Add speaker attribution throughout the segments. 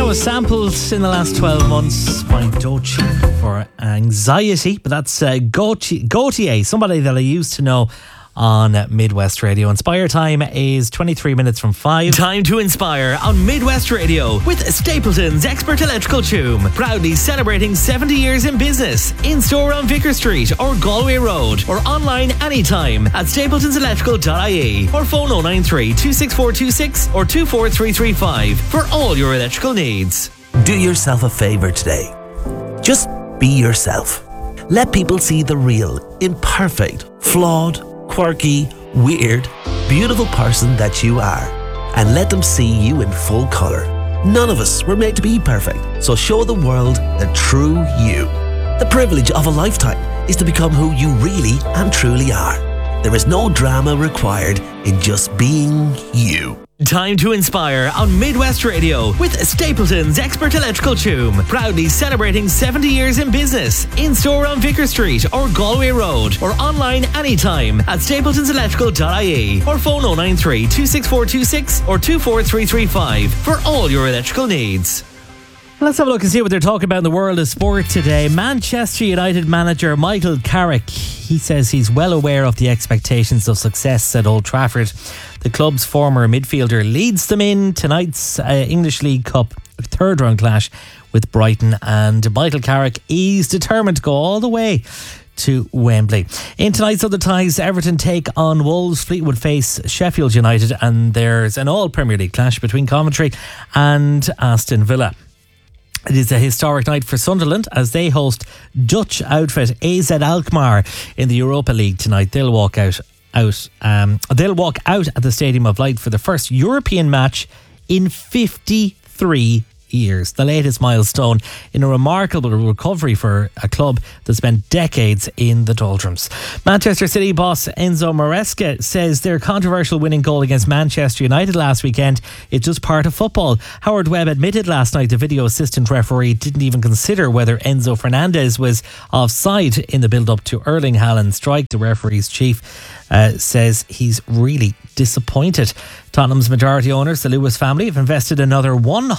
Speaker 1: was sampled in the last 12 months by Doechii for Anxiety, but that's Gautier, somebody that I used to know on Midwest Radio. Inspire time is 23 minutes from 5. Time to inspire on Midwest Radio with Stapleton's Expert Electrical Tomb. Proudly celebrating 70 years in business. In store on Vicar Street or Galway Road, or online anytime at stapletonselectrical.ie, or phone 093 26426 or 24335 for all your electrical needs.
Speaker 2: Do yourself a favour today. Just be yourself. Let people see the real, imperfect, flawed, quirky, weird, beautiful person that you are, and let them see you in full colour. None of us were made to be perfect, so show the world the true you. The privilege of a lifetime is to become who you really and truly are. There is no drama required in just being you.
Speaker 1: Time to inspire on Midwest Radio with Stapleton's Expert Electrical Tomb. Proudly celebrating 70 years in business. In store on Vicar Street or Galway Road, or online anytime at stapletonselectrical.ie, or phone 093 26426 or 24335 for all your electrical needs. Let's have a look and see what they're talking about in the world of sport today. Manchester United manager Michael Carrick, he says he's well aware of the expectations of success at Old Trafford. The club's former midfielder leads them in tonight's English League Cup third round clash with Brighton, and Michael Carrick is determined to go all the way to Wembley. In tonight's other ties, Everton take on Wolves, Fleetwood face Sheffield United, and there's an all Premier League clash between Coventry and Aston Villa. It is a historic night for Sunderland as they host Dutch outfit AZ Alkmaar in the Europa League tonight. They'll walk out at the Stadium of Light for the first European match in 53 years, the latest milestone in a remarkable recovery for a club that spent decades in the doldrums. Manchester City boss Enzo Maresca says their controversial winning goal against Manchester United last weekend is just part of football. Howard Webb admitted last night the video assistant referee didn't even consider whether Enzo Fernandez was offside in the build-up to Erling Haaland's strike. The referee's chief says he's really disappointed. Tottenham's majority owners, the Lewis family, have invested another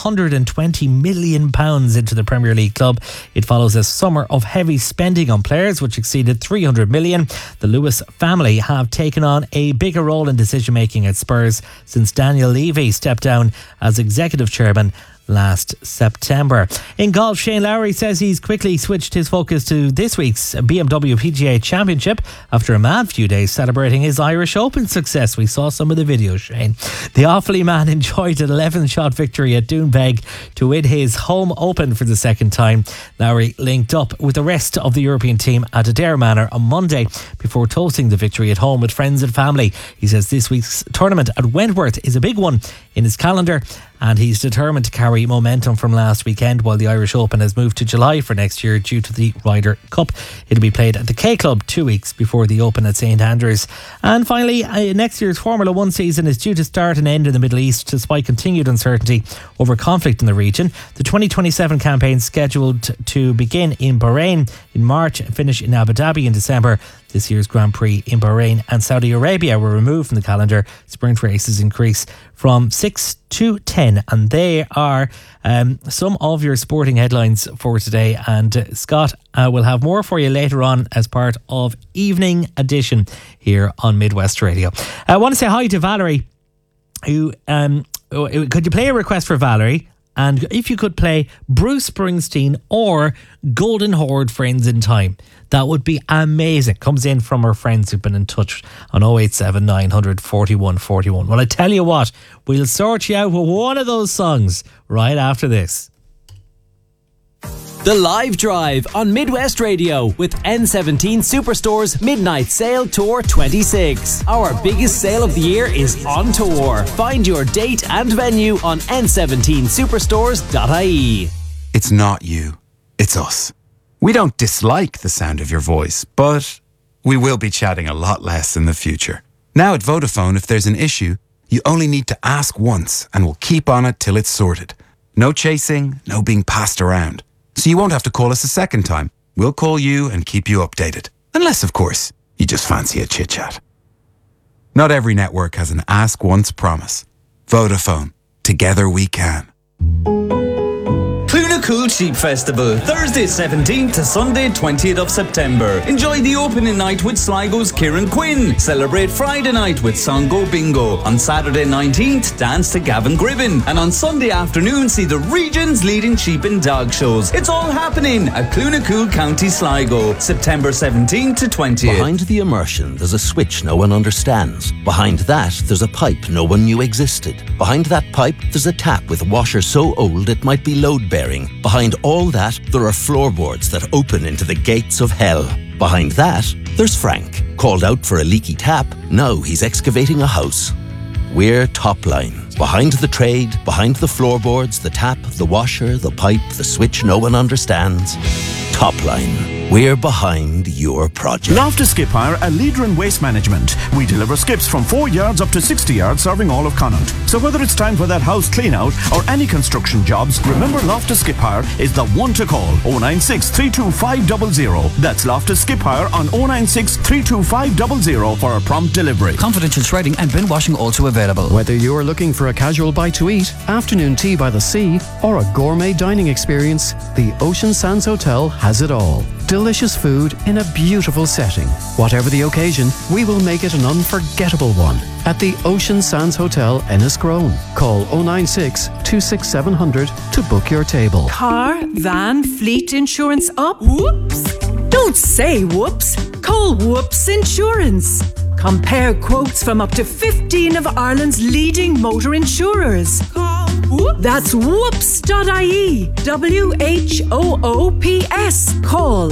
Speaker 1: £120 million into the Premier League club. It follows a summer of heavy spending on players, which exceeded £300 million. The Lewis family have taken on a bigger role in decision-making at Spurs since Daniel Levy stepped down as executive chairman last September. In golf, Shane Lowry says he's quickly switched his focus to this week's BMW PGA Championship after a mad few days celebrating his Irish Open success. We saw some of the videos, Shane. The Offaly man enjoyed an 11-shot victory at Doonbeg to win his home Open for the second time. Lowry linked up with the rest of the European team at Adare Manor on Monday before toasting the victory at home with friends and family. He says this week's tournament at Wentworth is a big one in his calendar, and he's determined to carry momentum from last weekend, while the Irish Open has moved to July for next year due to the Ryder Cup. It'll be played at the K Club 2 weeks before the Open at St Andrews. And finally, next year's Formula 1 season is due to start and end in the Middle East despite continued uncertainty over conflict in the region. The 2027 campaign scheduled to begin in Bahrain in March and finish in Abu Dhabi in December. This year's Grand Prix in Bahrain and Saudi Arabia were removed from the calendar. Sprint races increase from 6 to 10, and they are some of your sporting headlines for today. And Scott will have more for you later on as part of Evening Edition here on Midwest Radio. I want to say hi to Valerie, who could you play a request for Valerie? And if you could play Bruce Springsteen or Golden Horde, Friends in Time, that would be amazing. Comes in from our friends who've been in touch on 087 900 41 41. Well, I tell you what, we'll sort you out with one of those songs right after this.
Speaker 3: The Live Drive on Midwest Radio with N17 Superstore's Midnight Sale Tour 26. Our biggest sale of the year is on tour. Find your date and venue on n17superstores.ie.
Speaker 4: It's not you, it's us. We don't dislike the sound of your voice, but we will be chatting a lot less in the future. Now at Vodafone, if there's an issue, you only need to ask once and we'll keep on it till it's sorted. No chasing, no being passed around. So you won't have to call us a second time. We'll call you and keep you updated. Unless, of course, you just fancy a chit-chat. Not every network has an ask once promise. Vodafone. Together we can.
Speaker 5: Cool Sheep Festival, Thursday 17th to Sunday 20th of September. Enjoy the opening night with Sligo's Kieran Quinn. Celebrate Friday night with Songo Bingo. On Saturday 19th, dance to Gavin Gribben. And on Sunday afternoon, see the region's leading sheep and dog shows. It's all happening at Clunacool, County Sligo, September 17th to 20th.
Speaker 2: Behind the immersion, there's a switch no one understands. Behind that, there's a pipe no one knew existed. Behind that pipe, there's a tap with a washer so old it might be load-bearing. Behind all that, there are floorboards that open into the gates of hell. Behind that, there's Frank. Called out for a leaky tap, now he's excavating a house. We're Topline. Behind the trade, behind the floorboards, the tap, the washer, the pipe, the switch no one understands. Topline. We're behind your project.
Speaker 6: Loftus Skip Hire, a leader in waste management. We deliver skips from 4 yards up to 60 yards, serving all of Connaught. So whether it's time for that house clean out or any construction jobs, remember Loftus Skip Hire is the one to call. 096 325 00. That's Loftus Skip Hire on 096 325 00 for a prompt delivery.
Speaker 7: Confidential shredding and bin washing also available.
Speaker 8: Whether you're looking for a casual bite to eat, afternoon tea by the sea, or a gourmet dining experience, the Ocean Sands Hotel has it all. Delicious food in a beautiful setting. Whatever the occasion, we will make it an unforgettable one. At the Ocean Sands Hotel, Enniscrone. Call 096 26700 to book your table.
Speaker 9: Car, van, fleet insurance up? Whoops! Don't say whoops. Call Whoops Insurance. Compare quotes from up to 15 of Ireland's leading motor insurers. Call Whoops. That's whoops.ie. WHOOPS. Call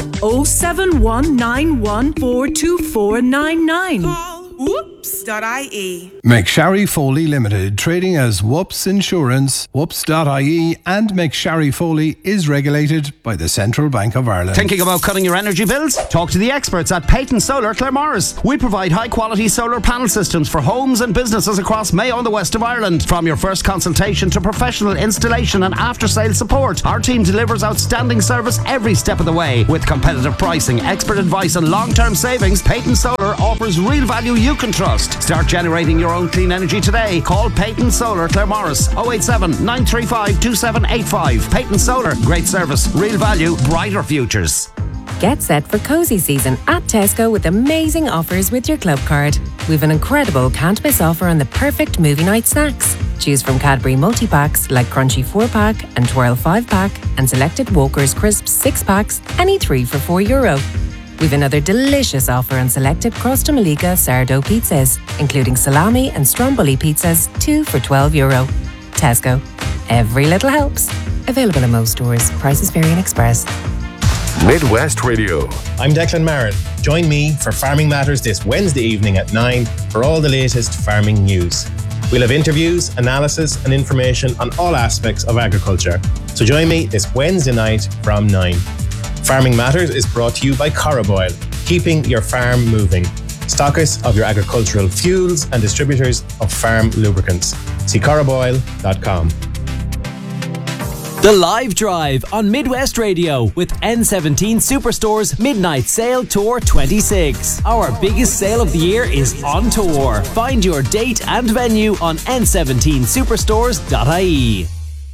Speaker 9: 07191424499. Call whoops.ie.
Speaker 10: McSharry Foley Limited, trading as Whoops Insurance, whoops.ie, and McSharry Foley is regulated by the Central Bank of Ireland.
Speaker 11: Thinking about cutting your energy bills? Talk to the experts at Peyton Solar Claremorris. We provide high quality solar panel systems for homes and businesses across Mayo and the west of Ireland. From your first consultation to professional installation and after sale support, our team delivers outstanding service every step of the way. With competitive pricing, expert advice and long-term savings, Peyton Solar offers real value you can trust. Start generating your own clean energy today. Call Peyton Solar Claremorris 087 935 2785. Peyton Solar, great service, real value, brighter futures.
Speaker 12: Get set for cozy season at Tesco with amazing offers with your club card. We've an incredible can't miss offer on the perfect movie night snacks. Choose from Cadbury multi-packs like Crunchy 4-pack and Twirl 5-pack and selected Walker's Crisps 6-packs, any 3 for €4. We've another delicious offer on selected Crosta Malika sourdough pizzas, including salami and stromboli pizzas, 2 for €12. Tesco. Every little helps. Available in most stores. Prices vary in Express.
Speaker 13: Midwest Radio.
Speaker 14: I'm Declan Marin. Join me for Farming Matters this Wednesday evening at 9 for all the latest farming news. We'll have interviews, analysis and information on all aspects of agriculture. So join me this Wednesday night from 9. Farming Matters is brought to you by Coroboil, keeping your farm moving. Stockists of your agricultural fuels and distributors of farm lubricants. See coroboil.com.
Speaker 3: The Live Drive on Midwest Radio with N17 Superstore's Midnight Sale Tour 26. Our biggest sale of the year is on tour. Find your date and venue on n17superstores.ie.